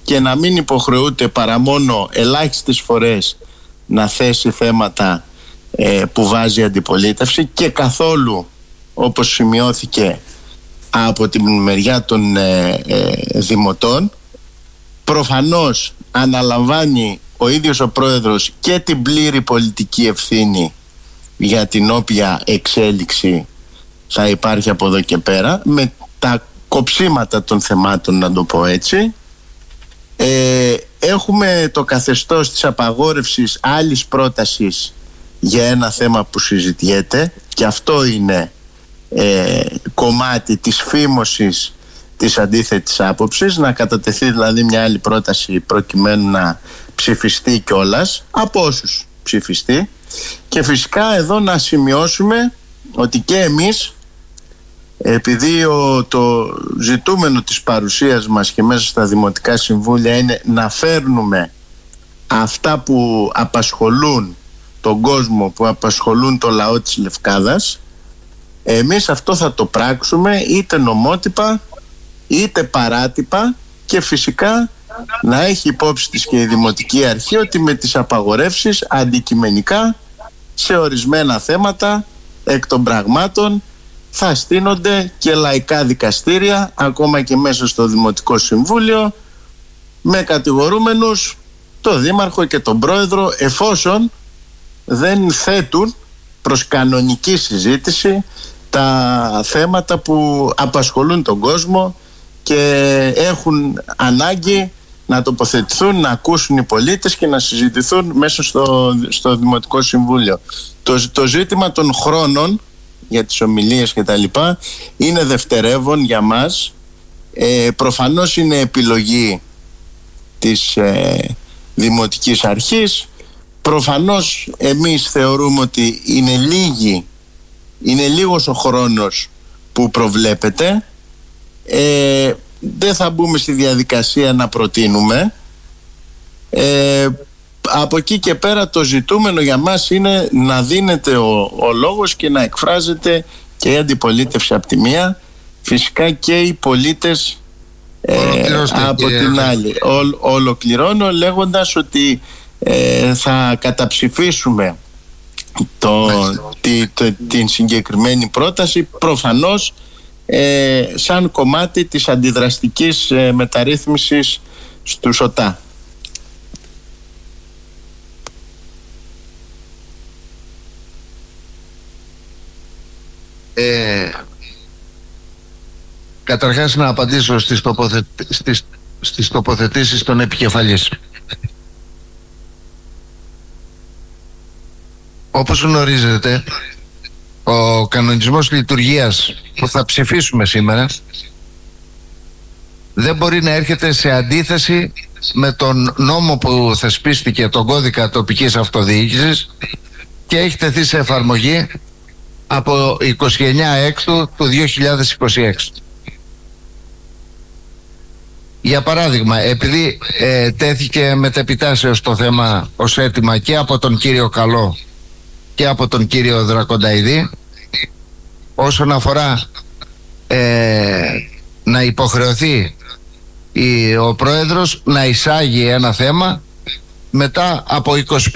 και να μην υποχρεούται παρά μόνο ελάχιστες φορές να θέσει θέματα που βάζει η αντιπολίτευση, και καθόλου, όπως σημειώθηκε από την μεριά των δημοτών. Προφανώς αναλαμβάνει ο ίδιος ο πρόεδρος και την πλήρη πολιτική ευθύνη για την όποια εξέλιξη θα υπάρχει από εδώ και πέρα, με τα κοψίματα των θεμάτων, να το πω έτσι. Έχουμε το καθεστώς της απαγόρευσης άλλης πρότασης για ένα θέμα που συζητιέται, και αυτό είναι κομμάτι της φήμωσης της αντίθετης άποψης, να κατατεθεί δηλαδή μια άλλη πρόταση προκειμένου να ψηφιστεί κιόλας από όσους ψηφιστεί. Και φυσικά εδώ να σημειώσουμε ότι και εμείς, επειδή το ζητούμενο της παρουσίας μας και μέσα στα δημοτικά συμβούλια είναι να φέρνουμε αυτά που απασχολούν τον κόσμο, που απασχολούν το λαό της Λευκάδας, εμείς αυτό θα το πράξουμε είτε νομότυπα είτε παράτυπα, και φυσικά να έχει υπόψη της και η Δημοτική Αρχή ότι με τις απαγορεύσεις αντικειμενικά σε ορισμένα θέματα εκ των πραγμάτων θα στείνονται και λαϊκά δικαστήρια, ακόμα και μέσα στο Δημοτικό Συμβούλιο, με κατηγορούμενους το Δήμαρχο και τον Πρόεδρο, εφόσον δεν θέτουν προς κανονική συζήτηση τα θέματα που απασχολούν τον κόσμο και έχουν ανάγκη να τοποθετηθούν, να ακούσουν οι πολίτες και να συζητηθούν μέσα στο Δημοτικό Συμβούλιο. Το ζήτημα των χρόνων για τις ομιλίες και τα λοιπά είναι δευτερεύον για μας. Προφανώς είναι επιλογή της Δημοτικής Αρχής. Προφανώς εμείς θεωρούμε ότι είναι λίγος ο χρόνος που προβλέπεται. Δεν θα μπούμε στη διαδικασία να προτείνουμε. Από εκεί και πέρα το ζητούμενο για μας είναι να δίνεται ο λόγος και να εκφράζεται και η αντιπολίτευση από τη μία, φυσικά και οι πολίτες από την άλλη. Ολοκληρώνω λέγοντας ότι θα καταψηφίσουμε την συγκεκριμένη πρόταση, προφανώς σαν κομμάτι της αντιδραστικής μεταρρύθμισης στους ΟΤΑ. Καταρχάς να απαντήσω στις τοποθετήσεις των επικεφαλής. Όπως γνωρίζετε, ο κανονισμός λειτουργίας που θα ψηφίσουμε σήμερα δεν μπορεί να έρχεται σε αντίθεση με τον νόμο που θεσπίστηκε, τον κώδικα τοπικής αυτοδιοίκησης, και έχει τεθεί σε εφαρμογή από 29 Έκτου του 2026. Για παράδειγμα, επειδή τέθηκε μετεπιτάσεως το θέμα ως αίτημα και από τον κύριο Καλό και από τον κύριο Δρακονταϊδή, όσον αφορά να υποχρεωθεί ο πρόεδρος να εισάγει ένα θέμα μετά από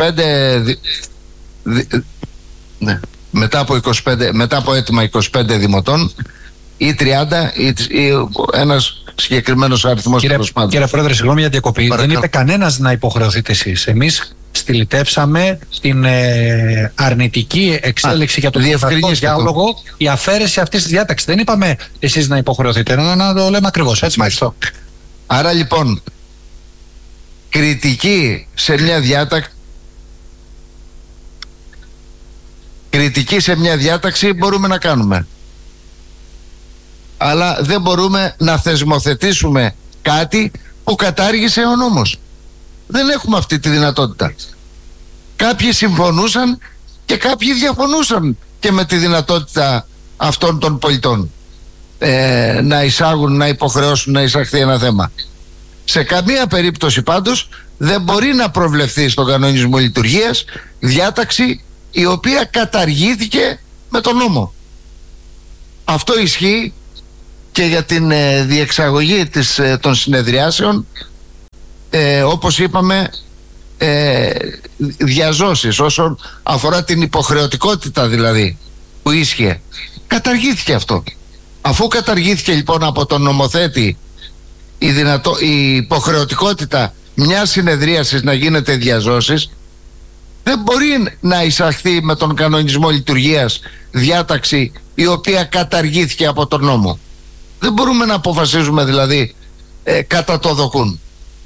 25 μετά από αίτημα 25 δημοτών ή 30 ή ένας συγκεκριμένος αριθμός. Κύριε Πρόεδρε, συγγνώμη για διακοπή. Δεν είπε κανένας να υποχρεωθείτε εσείς. Εμείς στυλιτεύσαμε την αρνητική εξέλιξη για το δημοκρατικό διάλογο, η αφαίρεση αυτής της διάταξης. Δεν είπαμε εσείς να υποχρεωθείτε. Να το λέμε ακριβώς. Έτσι, μάλιστα. Άρα λοιπόν, κριτική σε μια διάταξη μπορούμε να κάνουμε, αλλά δεν μπορούμε να θεσμοθετήσουμε κάτι που κατάργησε ο νόμος. Δεν έχουμε αυτή τη δυνατότητα. Κάποιοι συμφωνούσαν και κάποιοι διαφωνούσαν και με τη δυνατότητα αυτών των πολιτών να εισάγουν, να υποχρεώσουν να εισαχθεί ένα θέμα. Σε καμία περίπτωση πάντως δεν μπορεί να προβλεφθεί στον κανονισμό λειτουργίας διάταξη η οποία καταργήθηκε με τον νόμο. Αυτό ισχύει και για την διεξαγωγή των συνεδριάσεων όπως είπαμε, διαζώσεις όσον αφορά την υποχρεωτικότητα δηλαδή που ίσχυε. Καταργήθηκε αυτό. Αφού καταργήθηκε λοιπόν από τον νομοθέτη η υποχρεωτικότητα μιας συνεδρίασης να γίνεται διαζώσεις, δεν μπορεί να εισαχθεί με τον κανονισμό λειτουργίας διάταξη η οποία καταργήθηκε από τον νόμο. Δεν μπορούμε να αποφασίζουμε δηλαδή κατά το δοκούν.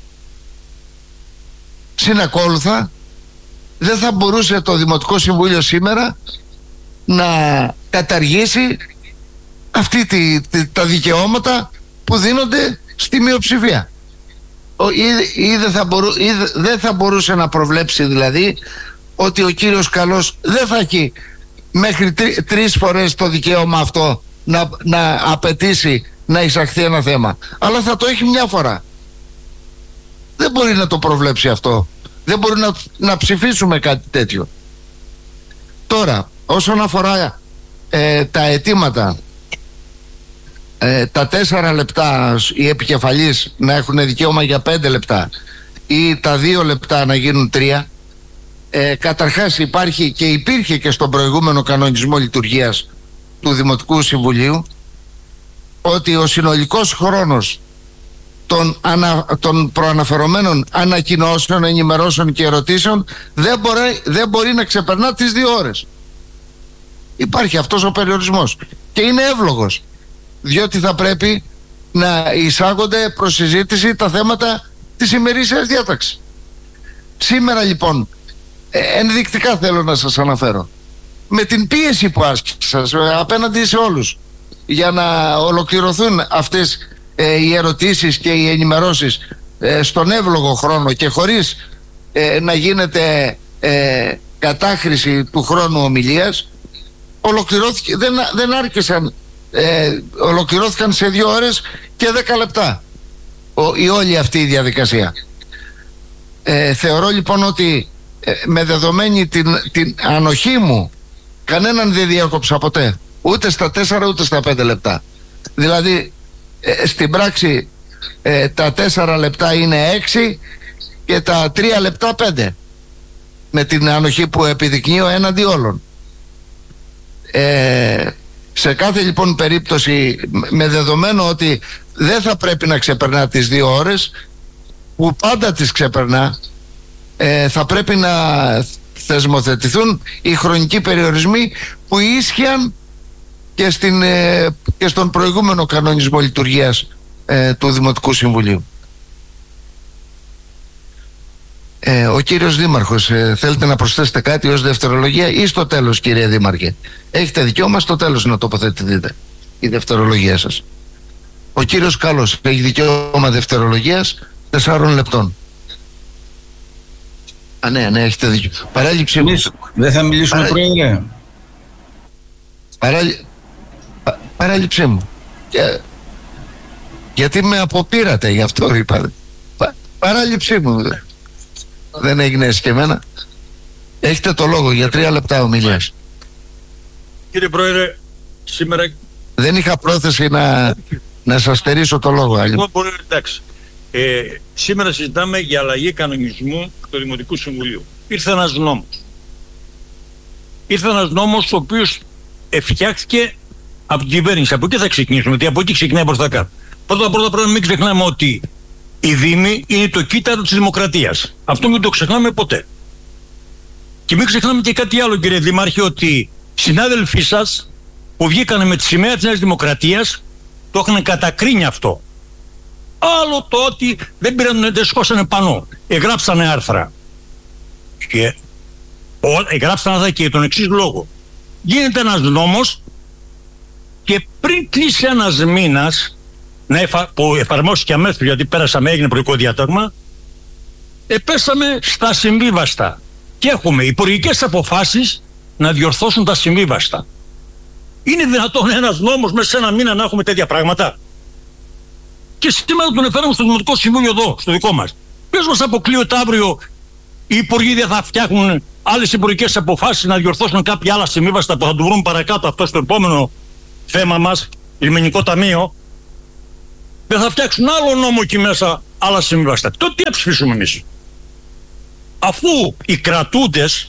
Συνακόλουθα, δεν θα μπορούσε το Δημοτικό Συμβούλιο σήμερα να καταργήσει τα δικαιώματα που δίνονται στη μειοψηφία. Δεν θα μπορούσε να προβλέψει δηλαδή ότι ο κύριος Καλός δεν θα έχει μέχρι 3 φορές το δικαίωμα αυτό να απαιτήσει να εισαχθεί ένα θέμα, αλλά θα το έχει μια φορά. Δεν μπορεί να το προβλέψει αυτό. Δεν μπορεί να ψηφίσουμε κάτι τέτοιο. Τώρα, όσον αφορά τα αιτήματα, τα 4 λεπτά οι επικεφαλείς να έχουν δικαίωμα για 5 λεπτά ή τα 2 λεπτά να γίνουν 3, καταρχάς υπάρχει και υπήρχε και στον προηγούμενο κανονισμό λειτουργίας του Δημοτικού Συμβουλίου ότι ο συνολικός χρόνος των προαναφερομένων ανακοινώσεων, ενημερώσεων και ερωτήσεων δεν μπορεί να ξεπερνά τις 2 ώρες. Υπάρχει αυτός ο περιορισμός και είναι εύλογος, διότι θα πρέπει να εισάγονται προς συζήτηση τα θέματα της ημερήσιας διάταξης. Σήμερα λοιπόν, ενδεικτικά θέλω να σας αναφέρω, με την πίεση που άσκησα απέναντι σε όλους για να ολοκληρωθούν αυτές οι ερωτήσεις και οι ενημερώσεις στον εύλογο χρόνο και χωρίς να γίνεται κατάχρηση του χρόνου ομιλίας, ολοκληρώθηκε, δεν άρχισαν, ολοκληρώθηκαν σε 2 ώρες και 10 λεπτά η όλη αυτή η διαδικασία. Θεωρώ λοιπόν ότι με δεδομένη την ανοχή μου κανέναν δεν διάκοψα ποτέ, ούτε στα 4 ούτε στα 5 λεπτά. Δηλαδή στην πράξη τα 4 λεπτά είναι 6 και τα 3 λεπτά 5, με την ανοχή που επιδεικνύω έναντι όλων. Σε κάθε λοιπόν περίπτωση, με δεδομένο ότι δεν θα πρέπει να ξεπερνά τις 2 ώρες, που πάντα τις ξεπερνά, θα πρέπει να θεσμοθετηθούν οι χρονικοί περιορισμοί που ίσχυαν και στον προηγούμενο κανονισμό λειτουργίας του Δημοτικού Συμβουλίου. Ο κύριος Δήμαρχος, θέλετε να προσθέσετε κάτι ως δευτερολογία ή στο τέλος, κύριε Δήμαρχε? Έχετε δικαίωμα στο τέλος να τοποθετηθείτε η δευτερολογία σας. Ο κύριος Καλός έχει δικαίωμα δευτερολογίας 4 λεπτών. Ναι, έχετε δίκιο. Παράληψη μου. Δεν θα μιλήσουμε, Πρόεδρε. Παράληψή μου. Γιατί με αποπήρατε, γι' αυτό είπατε. Παράληψή μου. Δεν έγινε και εμένα. Έχετε το λόγο για 3 λεπτά ομιλίας. Κύριε Πρόεδρε, σήμερα... Δεν είχα πρόθεση να σας στερήσω το λόγο. Εντάξει. Σήμερα συζητάμε για αλλαγή κανονισμού του Δημοτικού Συμβουλίου. Ήρθε ένας νόμος ο οποίος φτιάχτηκε από την κυβέρνηση. Από εκεί θα ξεκινήσουμε, γιατί από εκεί ξεκινάει προς τα κάτω. Πρώτα πρέπει να μην ξεχνάμε ότι οι Δήμοι είναι το κύτταρο της δημοκρατίας. Αυτό μην το ξεχνάμε ποτέ. Και μην ξεχνάμε και κάτι άλλο, κύριε Δήμαρχε, ότι συνάδελφοί σας που βγήκανε με τη σημαία της Νέας Δημοκρατίας το είχαν κατακρίνει αυτό. Άλλο το ότι δεν σκόσανε πανό. Εγγράψανε άρθρα. Και εγγράψανε άρθρα και για τον εξής λόγο. Γίνεται ένας νόμος και πριν κλείσει ένας μήνας που εφαρμόστηκε αμέσως, γιατί πέρασαμε, έγινε προϊκό διάταγμα, πέσαμε στα συμβίβαστα και έχουμε υπουργικές αποφάσεις να διορθώσουν τα συμβίβαστα. Είναι δυνατόν ένας νόμος μέσα σε ένα μήνα να έχουμε τέτοια πράγματα? Και σήμερα τον εφέραμε στο Δημοτικό Συμβούλιο εδώ, στο δικό μας. Ποιος μας αποκλείει ότι αύριο οι υπουργοί δεν θα φτιάχνουν άλλες υπουργικές αποφάσεις να διορθώσουν κάποια άλλα συμβίβαστα που θα του βρουν παρακάτω αυτό στο επόμενο θέμα μας, λιμενικό ταμείο? Δεν θα φτιάξουν άλλο νόμο εκεί μέσα, άλλα συμβιβαστά. Τότε τι να ψηφίσουμε εμείς? Αφού οι κρατούντες,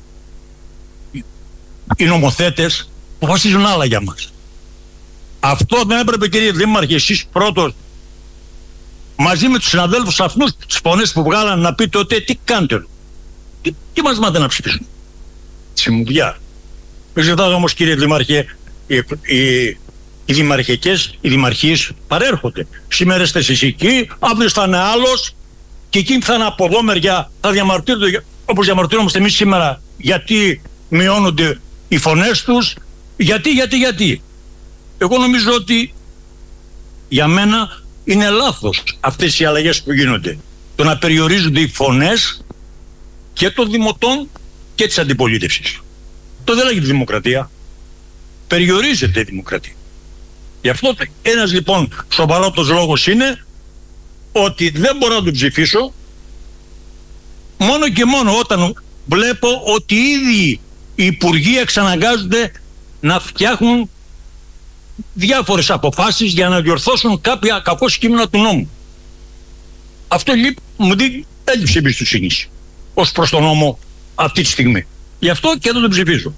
οι νομοθέτες αποφασίζουν άλλα για μας. Αυτό δεν έπρεπε, κύριε Δήμαρχε, εσείς πρώτος μαζί με τους συναδέλφους αυτούς τις φωνές που βγάλαν να πείτε ότι τι κάνετε? Τι μας μάτε να ψηφίσουμε? Τσιμουδιά. Μην ξεχνάτε όμως, κύριε Δήμαρχε, οι δημαρχίες παρέρχονται. Σήμερα είστε εσείς εκεί, αύριο θα είναι άλλος και εκείνοι θα είναι από εδώ μεριά, θα διαμαρτύρονται όπως διαμαρτύρομαστε εμείς σήμερα, γιατί μειώνονται οι φωνές τους, γιατί. Εγώ νομίζω ότι για μένα είναι λάθος αυτές οι αλλαγές που γίνονται. Το να περιορίζονται οι φωνές και των δημοτών και της αντιπολίτευσης. Το δεν λέγεται δημοκρατία. Περιορίζεται η δημοκρατία. Γι' αυτό ένας λοιπόν σοβαρότος λόγος είναι ότι δεν μπορώ να τον ψηφίσω μόνο και μόνο όταν βλέπω ότι ήδη οι υπουργοί εξαναγκάζονται να φτιάχνουν διάφορες αποφάσεις για να διορθώσουν κάποια κακώς κείμενα του νόμου. Αυτό μου δίνει έλλειψη εμπιστοσύνης ως προς τον νόμο αυτή τη στιγμή. Γι' αυτό και δεν τον ψηφίζω.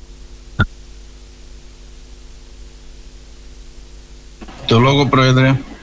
Το λόγο, Πρόεδρε.